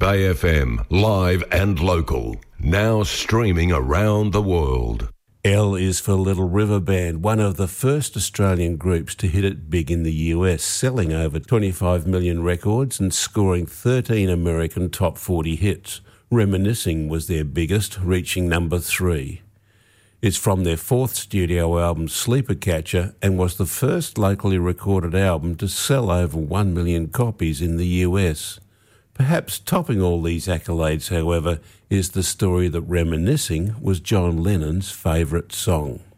Bay FM, live and local. Now streaming around the world. L is for Little River Band, one of the first Australian groups to hit it big in the US, selling over 25 million records and scoring 13 American top 40 hits. Reminiscing was their biggest, reaching number 3. It's from their 4th studio album, Sleeper Catcher, and was the first locally recorded album to sell over 1 million copies in the US. Perhaps topping all these accolades, however, is the story that Reminiscing was John Lennon's favourite song.